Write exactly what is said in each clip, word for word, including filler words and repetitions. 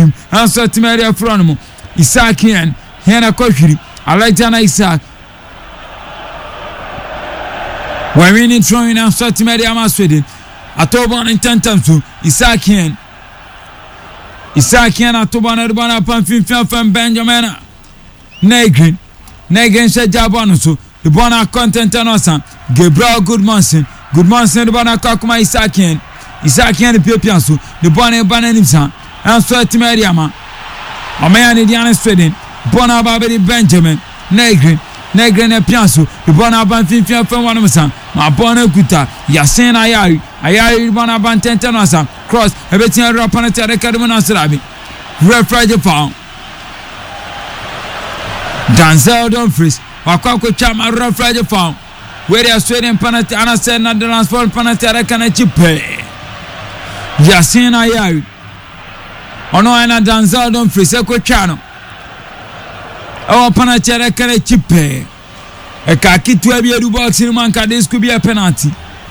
Edrim answer Timaria Fronomo Isakian Hena Koshiri Alexander Isaac we're winning throwing answer Timaria Maswedin Atoban in ten times to Isakian Isakian Atoban Urbana Panfin from Benjamin Negrin Negrin said Jabonusu the Bona content and awesome Gabriel Goodmanson Goodmanson the Bona Kakuma Isakian Isakian the Piapiansu the Bona Bananimsa answer Timaria Ma Omean Diana Sweden Bona Babedi Benjamin Negrin Negrin and Piansu the Bona Banfin from one of them my Bona Kuta Yasin Ayari Ayari Bona Bantentanasa cross everything upon a Terracaduman Sarabi referee foul Denzel Dumfries Wakako Chama referee foul where they are Sweden penalty and I said not the last foul penalty Terracana Chipe Yasin Ayari Ono ana Denzel Dumfries Eko Chano Our penalty Terracana Chipe a kaki to be a box in manka. This could be a penalty.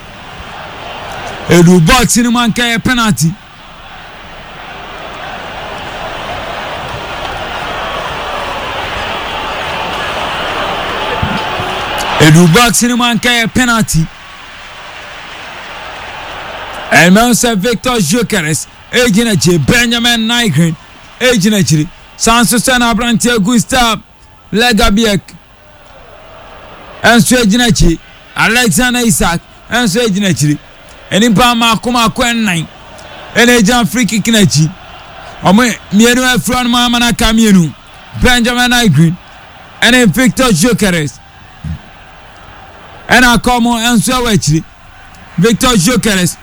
A box in manka a penalty. A box in manka a penalty. And Moussa Victor Jokeres, Agent Benjamin Nigrin, Agent Sansosana Brantia Gustav Legabiek. Enso ejinachi Alexander Isaac enso ejinachi enipa makoma kwennan ene jan free kick nachi omo mienu afro no ama na kamienu Benjamin Green ene Victor Jokeres ena komo enso wachiri Victor Jokeres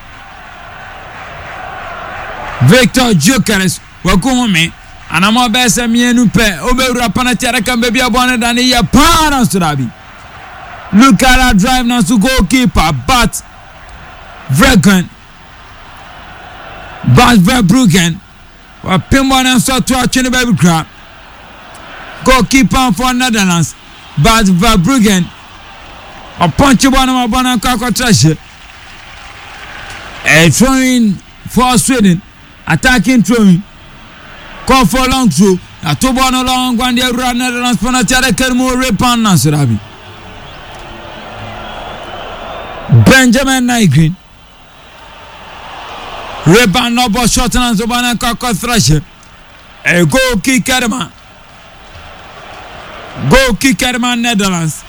Victor Jokeres wakumo me anamo besa mienu pe obewura panati araka bebi abone dani ya para surabi. Look at that drive now to goalkeeper, but Verbruggen, but Verbruggen, or Pimon and so to a chin baby crab. Goalkeeper for Netherlands, but Verbruggen, a punch one of my bonnet cock treasure. A throwing for Sweden, attacking throwing, call for long through, a two one along one day run Netherlands Ponatera Kermo Repan Nasurabi. Benjamin Nigrin Reban Nobo shot and Zobana Kaka Thrasher a goal kick Kerma goal kick Kerma Netherlands.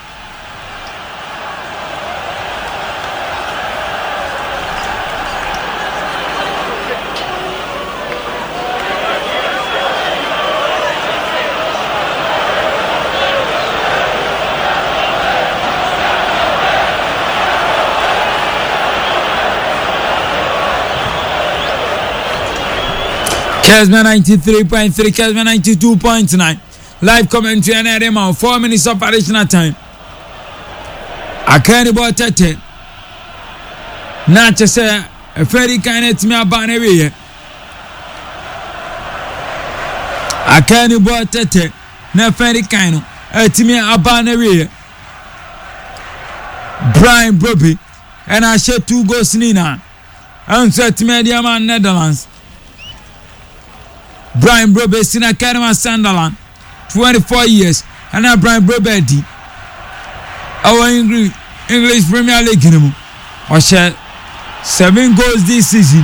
Kesman ninety-three point three, Kesman ninety-two point nine. Live commentary and Edema, four minutes of additional time. Akani Botete. Not to say a very kind of me about every year. Akani Botete. Na very kind of me about every year. Brian Broby. And I share two goals Nina. And set me the man Netherlands. Brian Brobe Sina Kerma Sunderland, twenty-four years, and now Brian Brobe our English English Premier League in or share seven goals this season.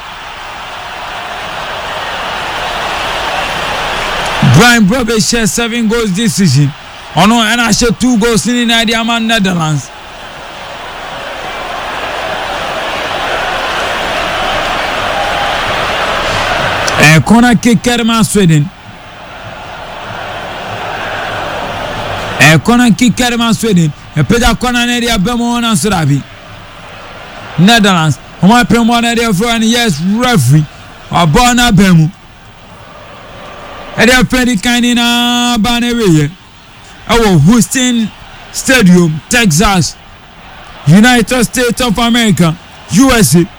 Brian Brobe shares seven goals this season. Oh no, and I share two goals in the Diamond Netherlands. A corner kick Kerma Sweden. A corner kick Kerma Sweden. A peda corner area Bemo and Surabi. Netherlands. My one area for an yes referee. A Bona Bemu. And they are pretty kind in a banner. Our Houston Stadium, Texas, United States of America, U S A.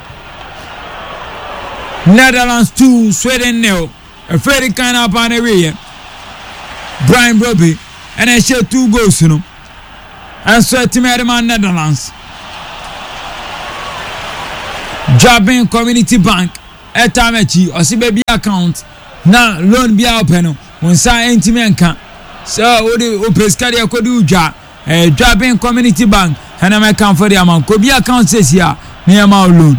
Netherlands two, Sweden nil. A very kind of banner. Brian Broby and I share two goals, you know. And so to man Netherlands. Jabin Community Bank, airtime echi osi baby account na loan bia open no wonsa entime enka so odi opeska de akodi udwa eh Drabin Community Bank and I come for the amount ko bia account says here near my loan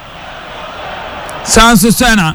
Sanso Sana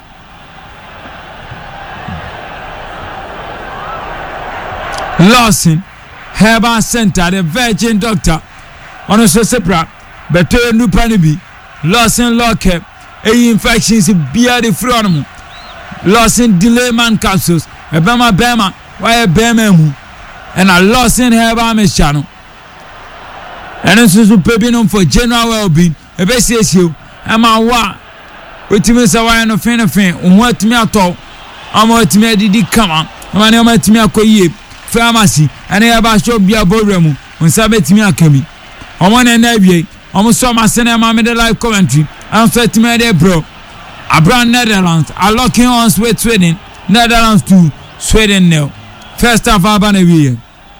Lawson Herbal Center the Virgin Doctor ono so sepra beto nu panibi Lawson Lockup a infections bia the front Lawson delay man capsules e bema bema why bema mu and a Lawson Herbal Mechano and also to pay binom for general well-being e be say you ama wa wetimi say why no fin fin unwa timi atọ ama wetimi adidi kama ama ne ama timi akoyie pharmacy and Herbal shop bia boremu unsa betimi akami omo na na wie omo so ma se na ma me the live commentary and so timi dey bro Abran Netherlands are locking on with Sweden Netherlands to Sweden now first half abana we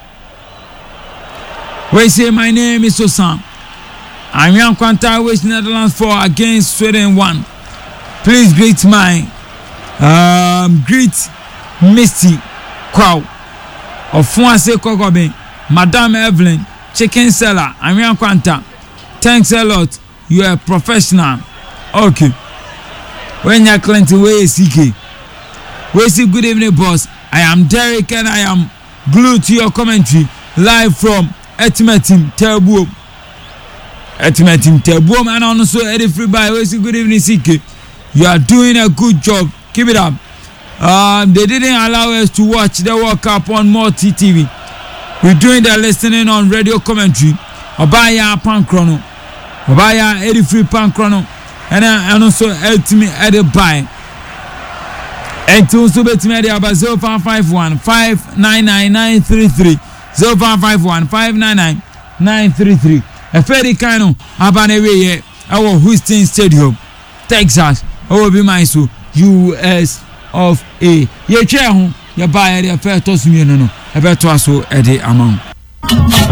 we say my name is Osan I'm Yan Kwanta West Netherlands four against Sweden one please greet my um greet Misty Kwao of Fuanse Kokobe Madame Evelyn Chicken Seller I'm Yan Kwanta thanks a lot you are a professional okay when you're Clinton way C K we say good evening boss I am Derek and I am glued to your commentary live from Etimetim Terbuom Etimetim Terbuom and also Eddie Freeby we say good evening C K you are doing a good job keep it up um, they didn't allow us to watch the World Cup on Multi T V we're doing the listening on radio commentary Obaya Pankrono Obaya Eddie Free Pankrono and and also ultimate at the buy and to also bet me about zero five five one five nine nine nine three three zero five five one five nine nine nine three three a very kind of abaneway our Houston Stadium Texas will be my so U S of A ye chair home ya buy the fair toss me no no a better so at the amount